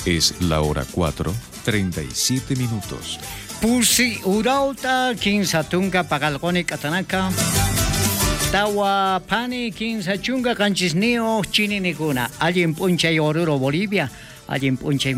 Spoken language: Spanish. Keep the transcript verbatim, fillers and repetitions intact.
Es la hora cuatro, treinta y siete minutos. Pusi urauta kinsa tunga pagalgoni katanaka. Tawa pani kinsa chunga kanchisnio chini nikuna. Allin puncha yoruro Bolivia. Allin puncha